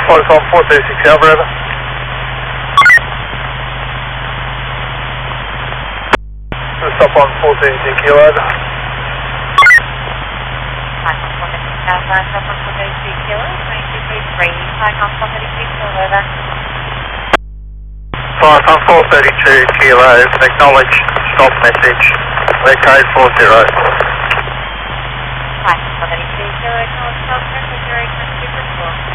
Flight on 436 Alpha, over. Stop on 432 Kilo, over. Flight on 436 Alpha, stop on 432 Kilo, 2223, flight on 432 Kilo, over. Flight on 432 Kilo, acknowledge stop message, we're code 40. Flight on 432 Kilo, acknowledge stop message, 0 22 4.